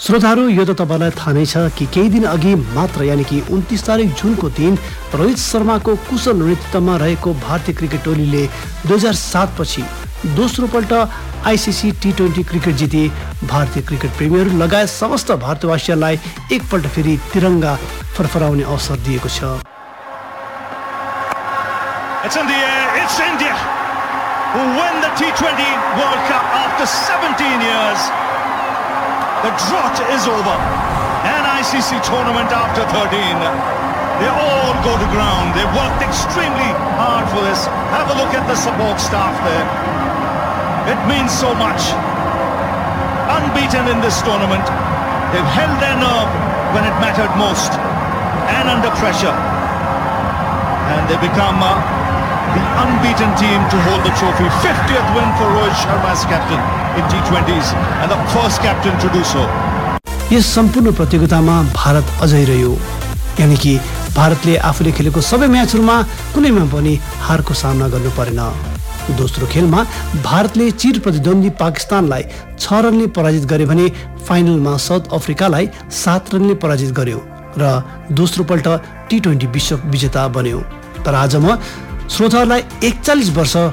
श्रोताहरू, यो त तपाईलाई थाहा नै छ कि केही दिन अघि मात्र यानि कि 29 तारिक जुनको दिन रोहित शर्माको कुशल नेतृत्वमा रहेको भारतीय क्रिकेट टोलीले 2007 पछि दोस्रो पल्ट आईसीसी टी20 क्रिकेट जिती भारतीय क्रिकेट प्रेमीहरू लगायत समस्त भारतवासीहरूलाई एकपल्ट फेरि तिरङ्गा फरफराउने अवसर दिएको छ। It's in the air, it's India who win the T20 World Cup after 17 years. The drought is over. An ICC tournament after 13. They all go to ground. They worked extremely hard for this. Have a look at the support staff there. It means so much. Unbeaten in this tournament. They've held their nerve when it mattered most and under pressure. And they become the unbeaten team to hold the trophy. 50th win for Rohit Sharma as captain in T20s and the first captain to do so. यस सम्पूर्ण प्रतियोगितामा भारत अझै रह्यो, यानि कि भारतले आफूले खेलेको सबै म्याचहरुमा कुनैमा पनि हारको सामना गर्नु परेन। दोस्रो खेलमा भारतले चिर प्रतिद्वन्दी पाकिस्तानलाई 6 रनले पराजित गर्यो भने फाइनलमा साउथ अफ्रिकालाई 7 रनले पराजित गर्यो र दोस्रो पल्ट टी20 विश्व विजेता बन्यो। तर आज म श्रोताहरूलाई 41 वर्ष